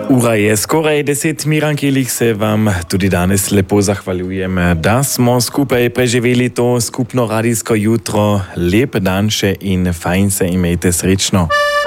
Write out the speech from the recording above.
Ura je skoraj 10, Miran Kilich se vam tudi danes lepo zahvaljujem, da smo skupaj preživeli to skupno radijsko jutro. Lep dan še in fajn se imejte, srečno.